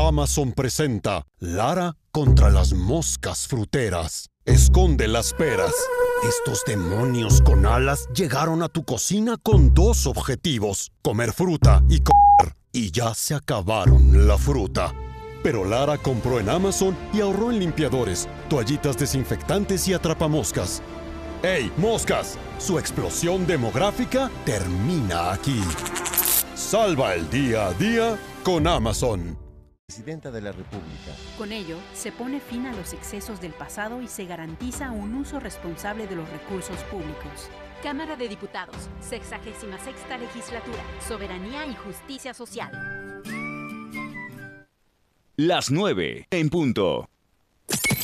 Amazon presenta Lara contra las moscas fruteras. Esconde las peras. Estos demonios con alas llegaron a tu cocina con dos objetivos: comer fruta y comer. Y ya se acabaron la fruta. Pero Lara compró en Amazon y ahorró en limpiadores, toallitas desinfectantes y atrapamoscas. ¡Ey, moscas! Su explosión demográfica termina aquí. Salva el día a día con Amazon. Presidenta de la República. Con ello, se pone fin a los excesos del pasado y se garantiza un uso responsable de los recursos públicos. Cámara de Diputados, 66ª Legislatura, Soberanía y Justicia Social. Las 9 en punto.